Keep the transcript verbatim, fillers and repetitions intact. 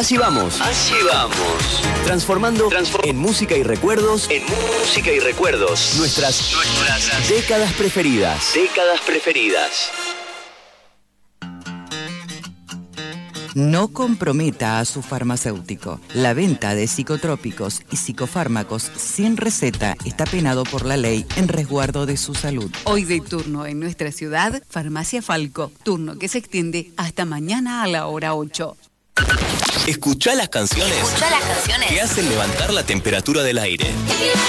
Así vamos. Así vamos. Transformando Transform- en música y recuerdos. En música y recuerdos. Nuestras, nuestras décadas preferidas. Décadas preferidas. No comprometa a su farmacéutico. La venta de psicotrópicos y psicofármacos sin receta está penado por la ley en resguardo de su salud. Hoy de turno en nuestra ciudad, Farmacia Falco. Turno que se extiende hasta mañana a la hora ocho. Escuchá las canciones. Escuchá las canciones que hacen levantar la temperatura del aire.